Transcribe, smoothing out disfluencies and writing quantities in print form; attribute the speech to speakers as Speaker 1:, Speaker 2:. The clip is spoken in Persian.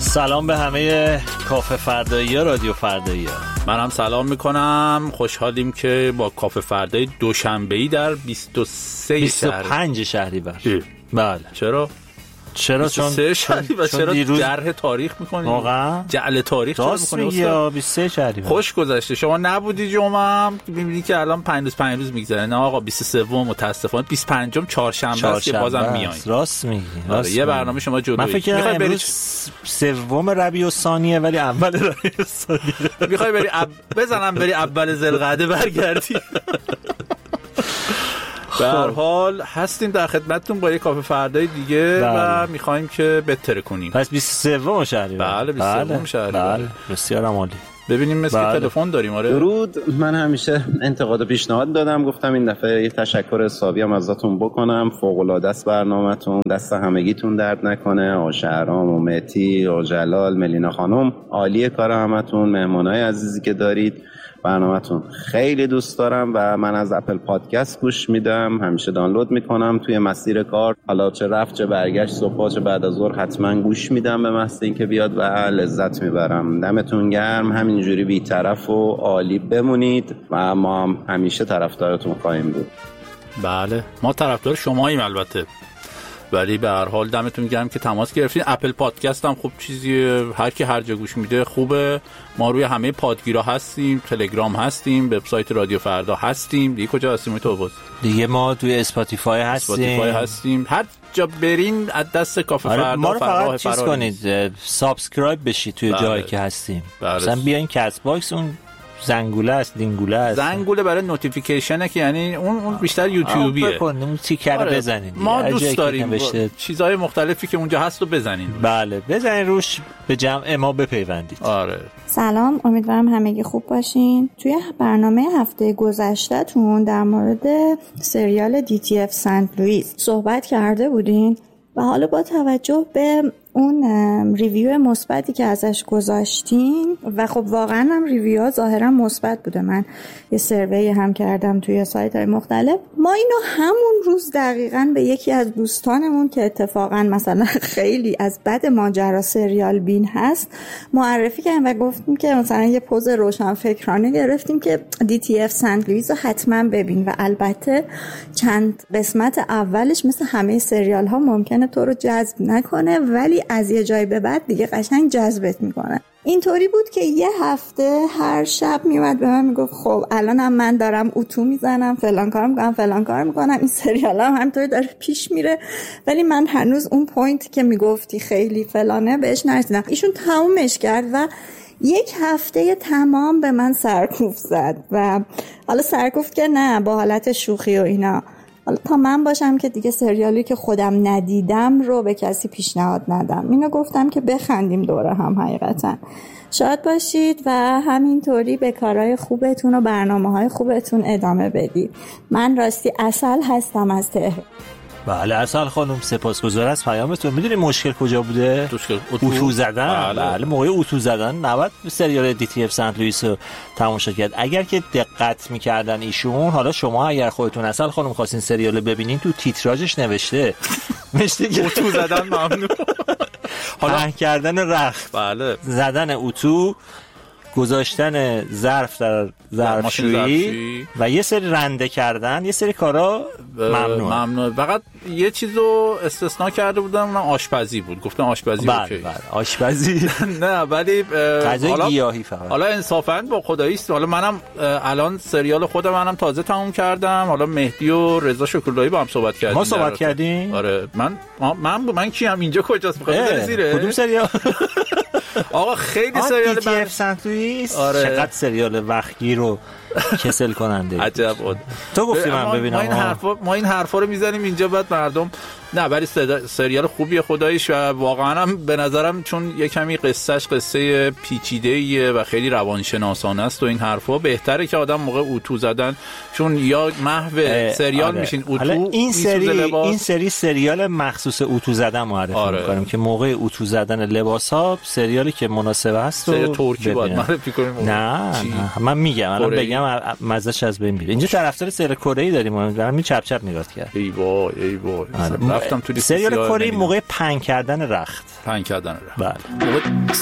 Speaker 1: سلام به همه کافه فردایی ها، رادیو فردایی ها.
Speaker 2: من هم سلام میکنم. خوشحالیم که با کافه فردایی دوشنبه‌ای در
Speaker 1: 25 شهریور.
Speaker 2: بله. چرا چون شهریور چرا
Speaker 1: دیروز
Speaker 2: جرح تاریخ میکنی؟
Speaker 1: واقعا
Speaker 2: جعل تاریخ چرا میکنی
Speaker 1: استاد؟ 23 شهریور
Speaker 2: خوش گذشته. شما نبودی جمعه، میبینی که الان 5 روز میگذره. نه آقا 23 متاسفانه 25م چهارشنبه است که بازم میایین.
Speaker 1: راست میگی.
Speaker 2: یه برنامه شما جلوی.
Speaker 1: من فکر کنم امروز سوم ربیع الثانیه ولی اول ربیع الثانیه.
Speaker 2: میخوای بری بری اول ذوالقعده برگردی. به هر حال هستیم در خدمتتون با یک کافه فردای دیگه و میخوایم که بهتر کنیم.
Speaker 1: پس 23 شهریور.
Speaker 2: بله 23 شهریور.
Speaker 1: بله بسیار عالی.
Speaker 2: ببینیم مثل تلفن داریم. آره
Speaker 3: درود. من همیشه انتقاد و پیشنهاد دادم، گفتم این دفعه یه تشکر حسابی هم ازتون بکنم. فوق العاده است برنامه‌تون، دست همگیتون درد نکنه. آشهرام و مهدی و جلال، ملینا خانم، عالیه کار همتون. مهمونای عزیزی که دارید، برنامه‌تون خیلی دوست دارم و من از اپل پادکست گوش میدم، همیشه دانلود میکنم توی مسیر کار، حالا چه رفت چه برگشت، صبح چه بعد از ظهر حتما گوش میدم به محض اینکه بیاد و لذت میبرم. دمتون گرم، همینجوری بی‌طرف و عالی بمونید و ما هم همیشه طرفدارتون خواهیم بود.
Speaker 2: بله ما طرفدار شماییم البته، ولی به هر حال دمتون گرم که تماس گرفتین. اپل پادکست هم خوب چیزی، هر کی هر جا گوش میده خوبه. ما روی همه پادگیرا هستیم، تلگرام هستیم، وبسایت رادیو فردا هستیم. دیگه کجا هستیم تو باز؟
Speaker 1: دیگه ما توی اسپاتیفای هستیم.
Speaker 2: هر جا برین از دست کافه فردا.
Speaker 1: ما رو فقط چیز کنید، سابسکرایب بشید توی جایی که هستیم. مثلا بیاین کست باکس، اون زنگوله است، دینگوله است.
Speaker 2: زنگوله برای نوتیفیکیشنه که یعنی اون بیشتر یوتیوبیه.
Speaker 1: اون تیکر رو بزنید.
Speaker 2: ما دوست داریم چیزهای مختلفی که اونجا هست رو بزنید.
Speaker 1: بله بزنید روش، به جمع ما بپیوندید.
Speaker 2: آره
Speaker 4: سلام، امیدوارم همگی خوب باشین. توی برنامه هفته گذشته‌تون در مورد سریال DTF سنت لوئیس صحبت کرده بودین و حالا با توجه به اون ریویو مثبتی که ازش گذاشتین و خب واقعا هم ریویوها ظاهرا مثبت بوده، من یه سروی هم کردم توی سایت‌های مختلف، ما اینو همون روز دقیقاً به یکی از دوستانمون که اتفاقا مثلا خیلی از بد ماجرا سریال بین هست معرفی کردیم و گفتیم که مثلا یه پوز روشنفکرانه گرفتیم که DTF سنت لوئیس رو حتما ببین و البته چند قسمت اولش مثل همه سریال ها ممکنه تو رو جذب نکنه ولی از یه جای به بعد دیگه قشنگ جذبت میکنه. اینطوری بود که یه هفته هر شب میومد به من میگفت خب الانم من دارم اتو میزنم، فلان کار میکنم، این سریال هم همینطوری داره پیش میره، ولی من هنوز اون پوینت که میگفتی خیلی فلانه بهش نرسیدم. ایشون تمومش کرد و یک هفته تمام به من سرکوفت زد و حالا سرکوفت که نه با حالت شوخی و اینا، حالا تا من باشم که دیگه سریالی که خودم ندیدم رو به کسی پیشنهاد ندم. اینو گفتم که بخندیم دوره هم. حقیقتا شاد باشید و همینطوری به کارهای خوبتون و برنامه‌های خوبتون ادامه بدید. من راستی عسل هستم از تهران.
Speaker 1: بله عسل خانم سپاسگزار از پیامتون. میدونی مشکل کجا بوده؟ اتو زدن. بله موقع اتو زدن نباید سریال DTF سنت لوئیس رو تماشا کرد. اگر که دقت میکردن ایشون، حالا شما اگر خودتون عسل خانم خواستین سریال رو ببینین، تو تیتراژش نوشته که
Speaker 2: اتو زدن ممنوع.
Speaker 1: حالا کردن رخت،
Speaker 2: بله،
Speaker 1: زدن اتو، گذاشتن ظرف در ظرفشویی و یه سری رنده کردن، یه سری کارا
Speaker 2: ممنوع. فقط یه چیزو استثناء کرده بودن، اون آشپزی بود. گفتن آشپزی اوکی.
Speaker 1: بله آشپزی
Speaker 2: نه ولی
Speaker 1: غذای گیاهی فقط.
Speaker 2: حالا انصافاً با خدایی است. حالا منم الان سریال خودم منم تازه تموم کردم. حالا مهدی و رضا شکرلایی با هم صحبت کردیم.
Speaker 1: ما صحبت کردیم.
Speaker 2: آره من کیم اینجا کجاست؟ می‌خواد زیره
Speaker 1: کدوم سریال؟
Speaker 2: آقا خیلی سریال
Speaker 1: DTF سنت لوئیس. چقدر سریال وقتگیر رو کسل کننده.
Speaker 2: عجب بود.
Speaker 1: تو گفتی من ببینم.
Speaker 2: ما این حرفا رو میزنیم اینجا بعد مردم نه، ولی سریال خوبیه خداییش و واقعا هم به نظرم چون یه کمی قصه پیچیده‌ایه و خیلی روانشناسانه است و این حرفا، بهتره که آدم موقع اتو زدن، چون یا محو سریال میشین اتو
Speaker 1: این سری سریال مخصوص اتو زدن معرفی می‌کنیم که موقع اتو زدن لباس‌ها سریالی که مناسب است
Speaker 2: سریال ترکی باید معرفی کنیم.
Speaker 1: نه من میگم الان بگم مزهش از بین میره. اینجا طرفدار سریال کره‌ای داریم، من چپ چپ نگاه کردم.
Speaker 2: ای وای رفتم تو لیست
Speaker 1: سریال کره موقع پنگ کردن رخت.
Speaker 2: بله.